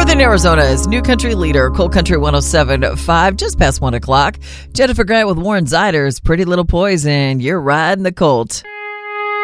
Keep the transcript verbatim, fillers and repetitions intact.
Northern Arizona's new country leader, Cold Country one oh seven point five, just past one o'clock. Jennifer Grant with Warren Ziders, Pretty Little Poison. You're riding the Colt.